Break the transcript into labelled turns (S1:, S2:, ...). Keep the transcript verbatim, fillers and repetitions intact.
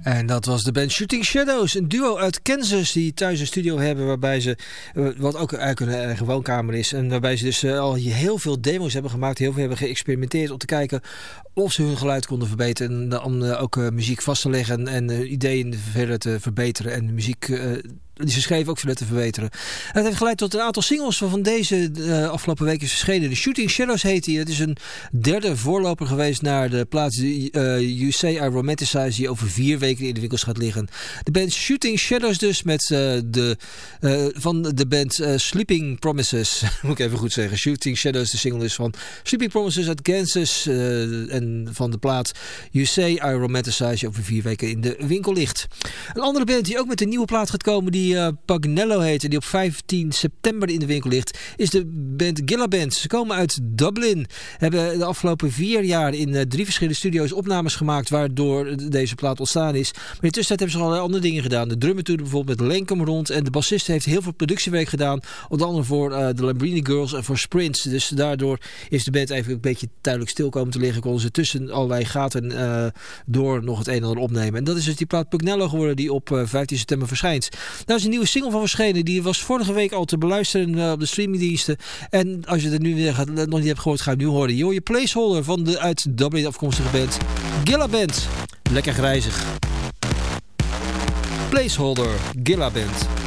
S1: En dat was de band Shooting Shadows, een duo uit Kansas die thuis een studio hebben waarbij ze, wat ook eigenlijk een eigen woonkamer is, en waarbij ze dus al heel veel demo's hebben gemaakt, heel veel hebben geëxperimenteerd om te kijken of ze hun geluid konden verbeteren en om ook muziek vast te leggen en ideeën verder te verbeteren en de muziek die ze schreven ook verder te verbeteren. En dat heeft geleid tot een aantal singles waarvan deze uh, afgelopen week is verschenen. De Shooting Shadows heet die. Het is een derde voorloper geweest naar de plaats uh, You Say I Romanticize, die over vier weken in de winkels gaat liggen. De band Shooting Shadows dus met uh, de uh, van de band uh, Sleeping Promises. Moet ik even goed zeggen. Shooting Shadows, de single is van Sleeping Promises uit Kansas uh, en van de plaat You Say I Romanticize, die over vier weken in de winkel ligt. Een andere band die ook met een nieuwe plaat gaat komen, die Uh, Pugnello heet en die op vijftien september in de winkel ligt, is de band Gilla Band. Ze komen uit Dublin. Hebben de afgelopen vier jaar in uh, drie verschillende studio's opnames gemaakt waardoor deze plaat ontstaan is. Maar in de tussentijd hebben ze allerlei andere dingen gedaan. De drummer toerde bijvoorbeeld met Lankum rond en de bassist heeft heel veel productiewerk gedaan. Onder andere voor uh, de Lambrini Girls en voor Sprints. Dus daardoor is de band even een beetje tijdelijk stil komen te liggen. Konden ze tussen allerlei gaten uh, door nog het een en ander opnemen. En dat is dus die plaat Pugnello geworden die op uh, vijftien september verschijnt. Daar is een nieuwe single van verschenen. Die was vorige week al te beluisteren uh, op de streamingdiensten. En als je het nu weer gaat, nog niet hebt gehoord, ga je nu horen. Je hoort je placeholder van de uit Dublin afkomstige band Gilla Band. Lekker grijzig. Placeholder, Gilla Band.